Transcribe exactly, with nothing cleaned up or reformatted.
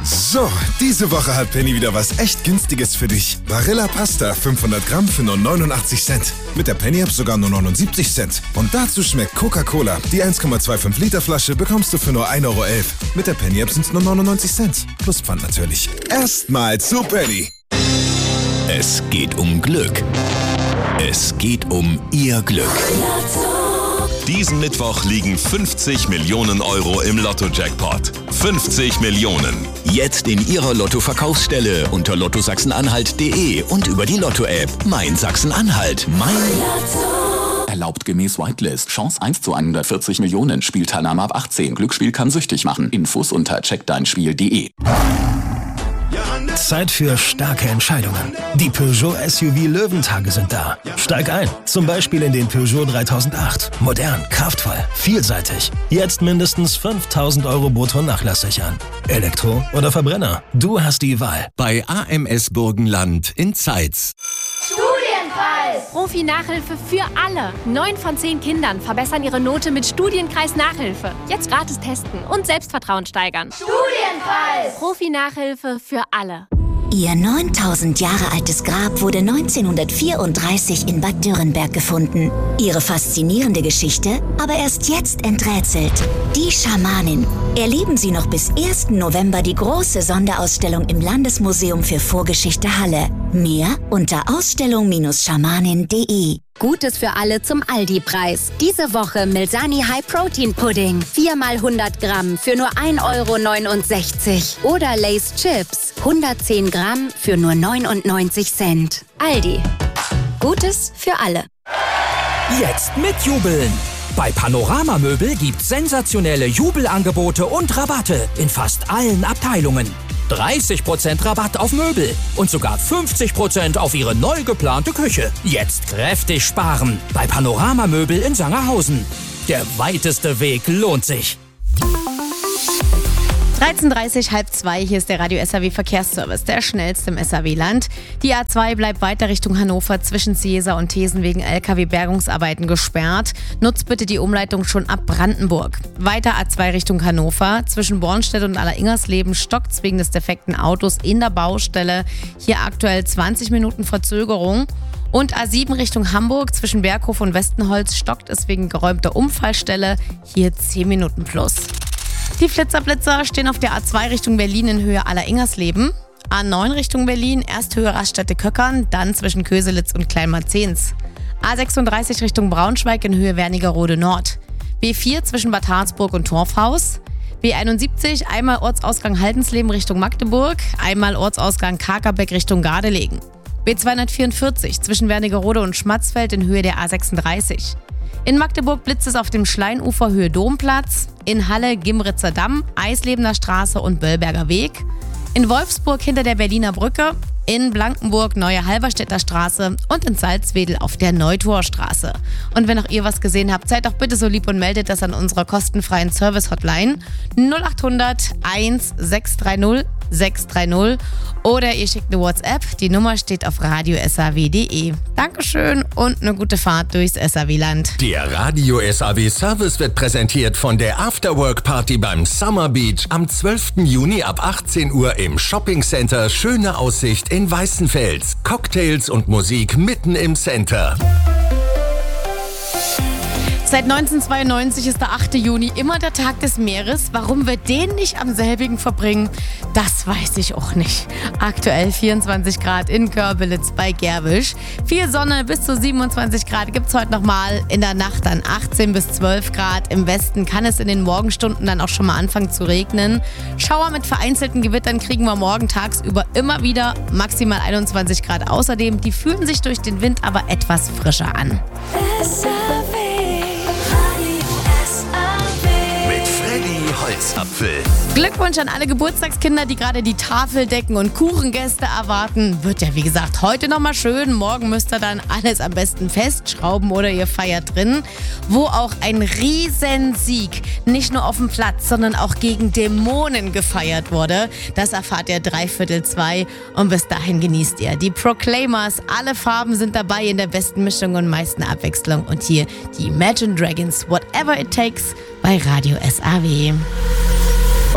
So, diese Woche hat Penny wieder was echt Günstiges für dich. Barilla Pasta fünfhundert Gramm für nur neunundachtzig Cent. Mit der Penny-App sogar nur neunundsiebzig Cent. Und dazu schmeckt Coca-Cola. Die eins Komma fünfundzwanzig Liter Flasche bekommst du für nur ein Euro elf. Mit der Penny-App sind es nur neunundneunzig Cent. Plus Pfand natürlich. Erstmal zu Penny. Es geht um Glück. Es geht um Ihr Glück. Diesen Mittwoch liegen fünfzig Millionen Euro im Lotto-Jackpot. fünfzig Millionen. Jetzt in Ihrer Lotto-Verkaufsstelle unter lotto sachsen-anhalt punkt de und über die Lotto-App. Mein Sachsen-Anhalt. Mein Lotto. Erlaubt gemäß Whitelist. Chance eins zu hundertvierzig Millionen. Spielteilnahme ab achtzehn. Glücksspiel kann süchtig machen. Infos unter check dein spiel punkt de. Zeit für starke Entscheidungen. Die Peugeot S U V Löwentage sind da. Steig ein, zum Beispiel in den Peugeot dreitausendacht. Modern, kraftvoll, vielseitig. Jetzt mindestens fünftausend Euro brutto nachlasssichern. Elektro oder Verbrenner? Du hast die Wahl. Bei A M S Burgenland in Zeitz. Studienpreis! Profi-Nachhilfe für alle. Neun von zehn Kindern verbessern ihre Note mit Studienkreis Nachhilfe. Jetzt gratis testen und Selbstvertrauen steigern. Studienpreis! Profi-Nachhilfe für alle. Ihr neuntausend Jahre altes Grab wurde neunzehnhundertvierunddreißig in Bad Dürrenberg gefunden. Ihre faszinierende Geschichte aber erst jetzt enträtselt. Die Schamanin. Erleben Sie noch bis ersten November die große Sonderausstellung im Landesmuseum für Vorgeschichte Halle. Mehr unter ausstellung schamanin punkt de. Gutes für alle zum Aldi-Preis. Diese Woche Milsani High Protein Pudding. vier mal hundert Gramm für nur ein Euro neunundsechzig. Oder Lay's Chips. hundertzehn Gramm für nur neunundneunzig Cent. Aldi. Gutes für alle. Jetzt mitjubeln! Bei Panorama Möbel gibt's sensationelle Jubelangebote und Rabatte in fast allen Abteilungen. dreißig Prozent Rabatt auf Möbel und sogar fünfzig Prozent auf Ihre neu geplante Küche. Jetzt kräftig sparen bei Panorama Möbel in Sangerhausen. Der weiteste Weg lohnt sich. dreizehn Uhr dreißig, halb zwei, hier ist der Radio S A W Verkehrsservice, der schnellste im S A W-Land. Die A zwei bleibt weiter Richtung Hannover zwischen Ciesa und Thesen wegen L K W-Bergungsarbeiten gesperrt. Nutzt bitte die Umleitung schon ab Brandenburg. Weiter A zwei Richtung Hannover. Zwischen Bornstedt und Alleringers-Leben stockt's wegen des defekten Autos in der Baustelle. Hier aktuell zwanzig Minuten Verzögerung. Und A sieben Richtung Hamburg zwischen Berghof und Westenholz stockt es wegen geräumter Unfallstelle. Hier zehn Minuten plus. Die Flitzerblitzer stehen auf der A zwei Richtung Berlin in Höhe Alleringers-Leben. A neun Richtung Berlin, erst Höhe Raststätte Köckern, dann zwischen Köselitz und Kleinmarzens. A sechsunddreißig Richtung Braunschweig in Höhe Wernigerode Nord. B vier zwischen Bad Harzburg und Torfhaus. B einundsiebzig, einmal Ortsausgang Haldensleben Richtung Magdeburg, einmal Ortsausgang Kakerbeck Richtung Gardelegen. B zweihundertvierundvierzig zwischen Wernigerode und Schmatzfeld in Höhe der A sechsunddreißig. In Magdeburg blitzt es auf dem Schleinufer Höhe Domplatz, in Halle Gimritzer Damm, Eislebener Straße und Böllberger Weg, in Wolfsburg hinter der Berliner Brücke, in Blankenburg Neue Halberstädter Straße und in Salzwedel auf der Neutorstraße. Und wenn auch ihr was gesehen habt, seid doch bitte so lieb und meldet das an unserer kostenfreien Service-Hotline null achthundert eins sechs drei null sechs drei null oder ihr schickt eine WhatsApp. Die Nummer steht auf radio s a w punkt de. Dankeschön und eine gute Fahrt durchs S A W-Land. Der Radio S A W Service wird präsentiert von der Afterwork-Party beim Summer Beach am zwölften Juni ab achtzehn Uhr im Shopping-Center Schöne Aussicht in Weißenfels. Cocktails und Musik mitten im Center. Seit neunzehnhundertzweiundneunzig ist der achte Juni immer der Tag des Meeres. Warum wir den nicht am selbigen verbringen, das weiß ich auch nicht. Aktuell vierundzwanzig Grad in Körbelitz bei Gerwisch. Viel Sonne, bis zu siebenundzwanzig Grad gibt's heute nochmal. In der Nacht dann achtzehn bis zwölf Grad. Im Westen kann es in den Morgenstunden dann auch schon mal anfangen zu regnen. Schauer mit vereinzelten Gewittern kriegen wir morgen tagsüber immer wieder. Maximal einundzwanzig Grad. Außerdem, die fühlen sich durch den Wind aber etwas frischer an. Holzapfel. Glückwunsch an alle Geburtstagskinder, die gerade die Tafel decken und Kuchengäste erwarten. Wird ja wie gesagt heute nochmal schön. Morgen müsst ihr dann alles am besten festschrauben oder ihr feiert drin. Wo auch ein Riesensieg nicht nur auf dem Platz, sondern auch gegen Dämonen gefeiert wurde. Das erfahrt ihr dreiviertel zwei und bis dahin genießt ihr die Proclaimers. Alle Farben sind dabei in der besten Mischung und meisten Abwechslung. Und hier die Imagine Dragons, Whatever It Takes bei Radio S A W.